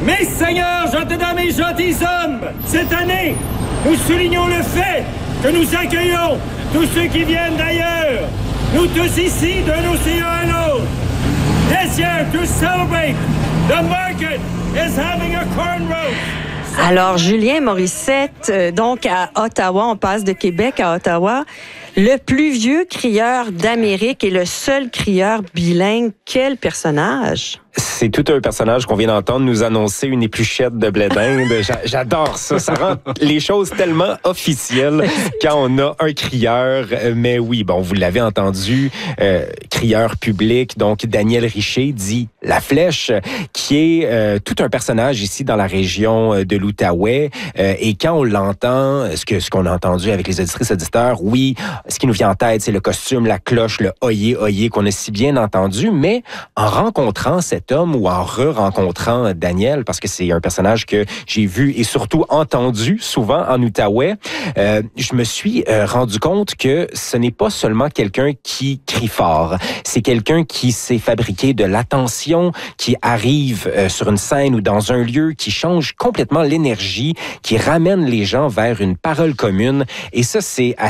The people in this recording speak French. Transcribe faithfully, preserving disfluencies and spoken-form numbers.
Mes seigneurs, gentils dames et gentils hommes, cette année, nous soulignons le fait que nous accueillons tous ceux qui viennent d'ailleurs, nous tous ici, d'un océan à l'autre. This year, to celebrate, the market is having a corn roast. Alors, Julien Morissette, euh, donc à Ottawa, on passe de Québec à Ottawa, le plus vieux crieur d'Amérique et le seul crieur bilingue. Quel personnage! C'est tout un personnage qu'on vient d'entendre nous annoncer une épluchette de blé d'Inde. J'adore ça. Ça rend les choses tellement officielles quand on a un crieur. Mais oui, bon, vous l'avez entendu, euh, crieur public, donc Daniel Richer, dit La Flèche, qui est euh, tout un personnage ici dans la région de l'Outaouais. Euh, et quand on l'entend, ce que ce qu'on a entendu avec les auditrices auditeurs, oui, ce qui nous vient en tête, c'est le costume, la cloche, le oyé oyé qu'on a si bien entendu. Mais en rencontrant cet homme ou en re-rencontrant Daniel, parce que c'est un personnage que j'ai vu et surtout entendu souvent en Outaouais, euh, je me suis euh, rendu compte que ce n'est pas seulement quelqu'un qui crie fort, c'est quelqu'un qui sait fabriquer de l'attention, qui arrive euh, sur une scène ou dans un lieu, qui change complètement l'énergie, qui ramène les gens vers une parole commune. Et ça, c'est